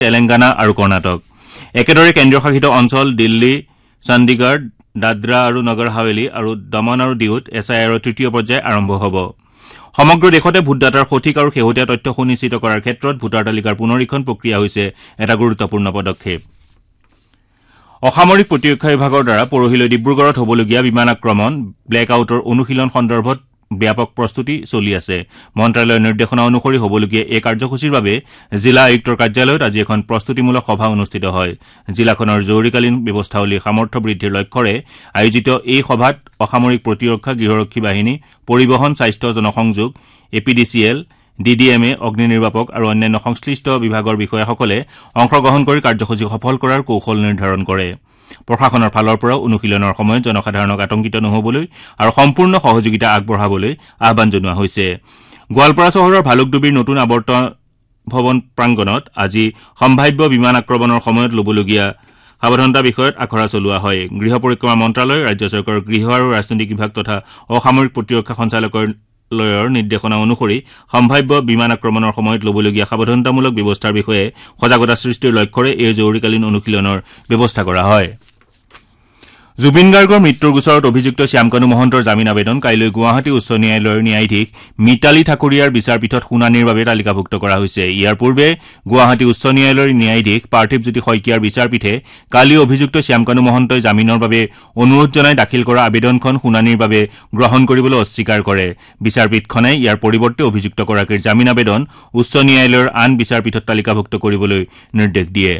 তেলেংগানা আৰু কৰ্ণাটক একেদৰে কেন্দ্ৰীয় শাসিত অঞ্চল দিল্লী চণ্ডীগড় দাদৰা আৰু নগৰ হাৱেলী আৰু দমন আৰু ডিউত এছআইআৰৰ তৃতীয় পৰ্যায় আৰম্ভ হ'ব সমগ্ৰ দেশতে ভোটদাতাৰ সঠিক আৰু শেহতীয়া তথ্য সুনিশ্চিত কৰাৰ ক্ষেত্ৰত ভোটাৰ তালিকাৰ পুনৰীক্ষণ প্ৰক্ৰিয়া হৈছে এটা গুৰুত্বপূৰ্ণ পদক্ষেপ অসামৰিক প্ৰতিৰক্ষা বিভাগৰ দ্বাৰা পৰহিলৈ ডিব্ৰুগড়ত হ'বলগীয়া বিমান আক্ৰমণ ব্লেক আউটৰ অনুশীলন সন্দৰ্ভত ব্যাপক প্ৰস্তুতি চলি আছে মন্ত্ৰালয়ৰ নিৰ্দেশনা অনুসৰি হ'বলগীয়া এই কাৰ্যসূচীৰ বাবে জিলা আয়ুক্তৰ কাৰ্যালয়ত আজি এখন প্ৰস্তুতিমূলক সভা অনুষ্ঠিত হয় জিলাখনৰ জৰুৰীকালীন ব্যৱস্থাৱলীৰ সামৰ্থ্য বৃদ্ধিৰ লক্ষ্যৰে আয়োজিত এই সভাত অসামৰিক প্ৰতিৰক্ষা গৃহৰক্ষী বাহিনী পৰিবহণ স্বাস্থ্য জনসংযোগ এপিডিচিএল ডিডিএমএ অগ্নি নিৰ্বাপক আৰু অন্যান্য সংশ্লিষ্ট বিভাগৰ বিষয়াসকলে অংশগ্ৰহণ কৰি কাৰ্যসূচী সফল কৰাৰ কৌশল নিৰ্ধাৰণ কৰে প্ৰশাসনৰ ফালৰ পৰা অনুশীলনৰ সময়ত জনসাধাৰণক আতংকিত নহবলৈ আৰু সম্পূৰ্ণ সহযোগিতা আগবঢ়াবলৈ আহ্বান জনোৱা হৈছে গোৱালপাৰা চহৰৰ ভালুকডুবিৰ নতুন আৱৰ্তন ভৱন প্ৰাংগণত আজি সম্ভাৱ্য বিমান আক্ৰমণৰ সময়ত ল'বলগীয়া সাৱধানতা বিষয়ত আখৰা চলোৱা হয় গৃহ পৰিক্ৰমা মন্ত্ৰালয় ৰাজ্য চৰকাৰৰ গৃহ আৰু ৰাজনৈতিক বিভাগ তথা অসামৰিক প্ৰতিৰক্ষা সঞ্চালকালয়ৰ নিৰ্দেশনা অনুসৰি সম্ভাৱ্য বিমান আক্ৰমণৰ সময়ত ল'বলগীয়া সাৱধানতামূলক ব্যৱস্থাৰ বিষয়ে সজাগতা সৃষ্টিৰ লক্ষ্যৰে এই জৰুৰীকালীন অনুশীলনৰ ব্যৱস্থা কৰা হয় জুবিন গাৰ্গৰ মৃত্যুৰ গোচৰত অভিযুক্ত শ্যামকানু মহন্তৰ জামিন আবেদন কাইলৈ গুৱাহাটী উচ্চ ন্যায়ালয়ৰ ন্যায়াধীশ মিতালী ঠাকুৰীয়াৰ বিচাৰপীঠত শুনানিৰ বাবে তালিকাভুক্ত কৰা হৈছে ইয়াৰ পূৰ্বে গুৱাহাটী উচ্চ ন্যায়ালয়ৰ ন্যায়াধীশ পাৰ্থিৱজ্যোতি শইকীয়াৰ বিচাৰপীঠে কালি অভিযুক্ত শ্যামকানু মহন্তই জামিনৰ বাবে অনুৰোধ জনাই দাখিল কৰা আবেদনখন শুনানিৰ বাবে গ্ৰহণ কৰিবলৈ অস্বীকাৰ কৰে বিচাৰপীঠখনে ইয়াৰ পৰিৱৰ্তে অভিযুক্তগৰাকীৰ জামিন আবেদন উচ্চ ন্যায়ালয়ৰ আন বিচাৰপীঠত তালিকাভুক্ত কৰিবলৈ নিৰ্দেশ দিয়ে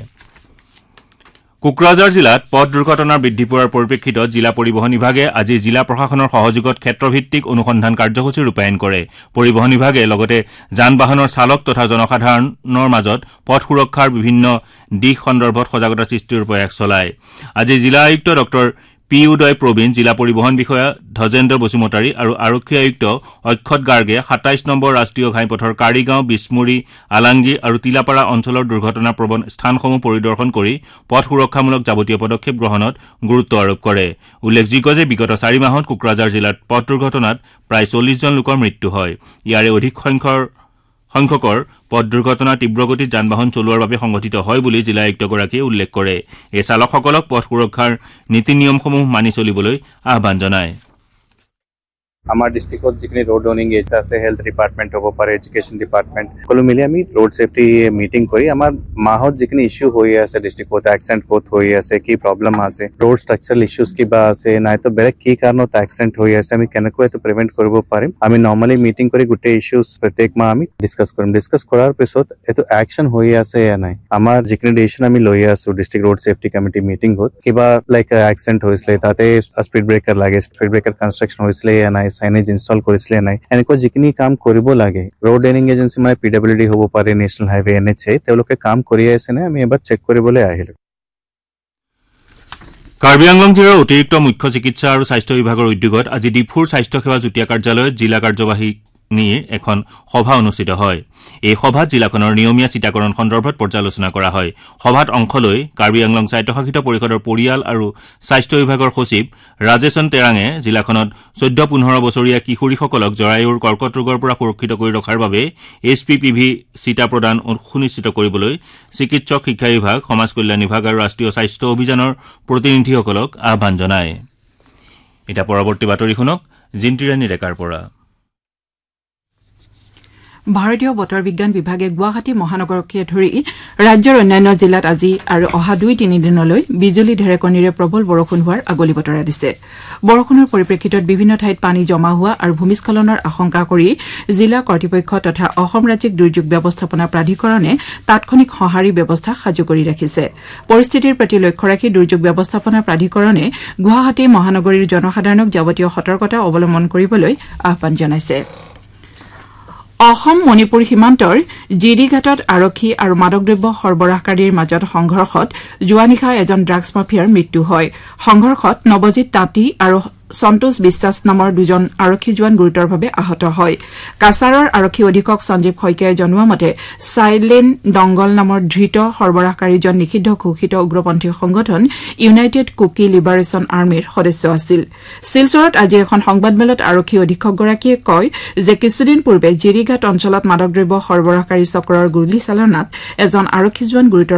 কোকৰাঝাৰ জিলাত পথ দুৰ্ঘটনাৰ বৃদ্ধি পোৱাৰ পৰিপ্ৰেক্ষিতত জিলা পৰিবহণ বিভাগে আজি জিলা প্ৰশাসনৰ সহযোগত ক্ষেত্ৰভিত্তিক অনুসন্ধান কাৰ্যসূচী ৰূপায়ণ কৰে পৰিবহণ বিভাগে লগতে যান বাহনৰ চালক তথা জনসাধাৰণৰ মাজত পথ সুৰক্ষাৰ বিভিন্ন দিশ সন্দৰ্ভত সজাগতা সৃষ্টিৰ প্ৰয়াস চলায় আজি জিলা আয়ুক্ত ডক্টৰ পি উদয় প্ৰবীণ জিলা পৰিবহণ বিষয়া ধজেন্দ্ৰ বসুমতাৰী আৰু আৰক্ষী আয়ুক্ত অক্ষত গাৰ্গে ২৭ নম্বৰ ৰাষ্ট্ৰীয় ঘাইপথৰ কাৰিগাঁও বিছমুৰী আলাংগী আৰু তিলাপাৰা অঞ্চলৰ দুৰ্ঘটনা প্ৰৱণ স্থানসমূহ পৰিদৰ্শন কৰি পথ সুৰক্ষামূলক যাৱতীয় পদক্ষেপ গ্ৰহণত গুৰুত্ব আৰোপ কৰে উল্লেখযোগ্য যে বিগত 4 মাহত কোকৰাঝাৰ জিলাত পথ দুৰ্ঘটনাত প্ৰায় 40 জন লোকৰ মৃত্যু হয় ইয়াৰে অধিক সংখ্যকৰ পথ দুৰ্ঘটনা তীব্ৰগতিত যান বাহন চলোৱাৰ বাবে সংঘটিত হয় বুলি জিলা আয়ুক্তগৰাকীয়ে উল্লেখ কৰে এই চালকসকলক পথ সুৰক্ষাৰ নীতি নিয়মসমূহ মানি চলিবলৈ আহ্বান জনায় আমাৰ ডিস্ট্ৰিক্টত যিখিনি ৰোড ৰনিং এজেন্সি আছে হেলথ ডিপাৰ্টমেণ্ট হ'ব পাৰে এডুকেশ্যন ডিপাৰ্টমেণ্ট সকলো মিলি আমি ৰোড সেফটি মিটিং কৰি আমাৰ মাহত যিখিনি ইস্যু হৈ আছে ডিস্ট্ৰিক্টত এক্সিডেণ্ট ক'ত হৈ আছে কি প্ৰব্লেম আছে ৰোড ষ্ট্ৰাকচাৰেল ইস্যুজ কিবা আছে নাইতো বেলেগ কি কাৰণত এক্সিডেণ্ট হৈ আছে আমি কেনেকৈ এইটো প্ৰিভেণ্ট কৰিব পাৰিম আমি নৰ্মেলি মিটিং কৰি গোটেই ইস্যুজ প্ৰত্যেক মাহ আমি ডিছকাছ কৰাৰ পিছত এইটো একশ্যন হৈ আছে য়া নাই আমাৰ যিখিনি ডিচিশ্যন আমি লৈ আছো ডিস্ট্ৰিক্ট ৰোড সেফটি কমিটি মিটিঙত কিবা লাইক এক্সিডেণ্ট হৈছিলে তাতে স্পীড ব্ৰেকাৰ লাগে স্পীড ব্ৰেকাৰ কনষ্ট্ৰাকশ্যন হৈছিলে য়া নাই সাইনেজ ইনষ্টল কৰিছিলে নাই এনেকুৱা যিখিনি কাম কৰিব লাগে ৰোড ৰেনিং এজেন্সি মানে পিডব্লিউডি হ'ব পাৰে নেশ্যনেল হাইৱে NHA তেওঁলোকে কাম কৰি আছে নে আমি এবাৰ চেক কৰিবলৈ আহিলো কাৰ্বি আংলং জিলাৰ অতিৰিক্ত মুখ্য চিকিৎসা আৰু স্বাস্থ্য বিভাগৰ উদ্যোগত আজি ডিফুৰ স্বাস্থ্য সেৱা যুটীয়া কাৰ্যালয়ত জিলা কাৰ্যবাহিনীৰ এখন সভা অনুষ্ঠিত হয় এই সভাত জিলাখনৰ নিয়মীয়া চিটাকৰণ সন্দৰ্ভত পৰ্যালোচনা কৰা হয় সভাত অংশ লৈ কাৰ্বি আংলং স্বায়ত্তশাসিত পৰিষদৰ পৰিয়াল আৰু স্বাস্থ্য বিভাগৰ সচিব ৰাজেশন তেৰাঙে জিলাখনত 14-15 বছৰীয়া কিশোৰীসকলক জৰায়ুৰ কৰ্কট ৰোগৰ পৰা সুৰক্ষিত কৰি ৰখাৰ বাবে HPPV চিটা প্ৰদান সুনিশ্চিত কৰিবলৈ চিকিৎসক শিক্ষা বিভাগ সমাজ কল্যাণ বিভাগ আৰু ৰাষ্ট্ৰীয় স্বাস্থ্য অভিযানৰ প্ৰতিনিধিসকলক আহ্বান জনায় এটা পৰৱৰ্তী বাতৰি শুনক জিন্তিৰাণী ডেকাৰ পৰা ভাৰতীয় বতৰ বিজ্ঞান বিভাগে গুৱাহাটী মহানগৰকে ধৰি ৰাজ্যৰ অন্যান্য জিলাত আজি আৰু অহা 2-3 দিনলৈ বিজুলী ঢেৰেকণীৰে প্ৰবল বৰষুণ হোৱাৰ আগলি বতৰা দিছে বৰষুণৰ পৰিপ্ৰেক্ষিতত বিভিন্ন ঠাইত পানী জমা হোৱা আৰু ভূমিস্খলনৰ আশংকা কৰি জিলা কৰ্তৃপক্ষ তথা অসম ৰাজ্যিক দুৰ্যোগ ব্যৱস্থাপনা প্ৰাধিকৰণে তাৎক্ষণিক সঁহাৰি ব্যৱস্থা সাজু কৰি ৰাখিছে পৰিস্থিতিৰ প্ৰতি লক্ষ্য ৰাখি দুৰ্যোগ ব্যৱস্থাপনা প্ৰাধিকৰণে গুৱাহাটী মহানগৰীৰ জনসাধাৰণক যাৱতীয় সতৰ্কতা অৱলম্বন কৰিবলৈ আহ্বান জনাইছে অসম মণিপুৰ সীমান্তৰ জিৰিঘাটত আৰক্ষী আৰু মাদকদ্ৰব্য সৰবৰাহকাৰীৰ মাজত সংঘৰ্ষত যোৱা নিশা এজন ড্ৰাগছ মাফিয়াৰ মৃত্যু হয় সংঘৰ্ষত নৱজিৎ তাঁতী আৰু সন্তোষ বিশ্বাস নামৰ দুজন আৰক্ষী জোৱান গুৰুতৰভাৱে আহত হয় কাছাৰৰ আৰক্ষী অধীক্ষক সঞ্জীৱ শইকীয়াই জনোৱা মতে চাইলেন ডংগল নামৰ ধৃত সৰবৰাহকাৰীজন নিষিদ্ধ ঘোষিত উগ্ৰপন্থী সংগঠন ইউনাইটেড কুকি লিবাৰেশ্যন আৰ্মীৰ সদস্য আছিল শিলচৰত আজি এখন সংবাদমেলত আৰক্ষী অধীক্ষকগৰাকীয়ে কয় যে কিছুদিন পূৰ্বে জিৰিঘাট অঞ্চলত মাদকদ্ৰব্য সৰবৰাহকাৰী চক্ৰৰ গুলীচালনাত এজন আৰক্ষী জোৱান গুৰুতৰ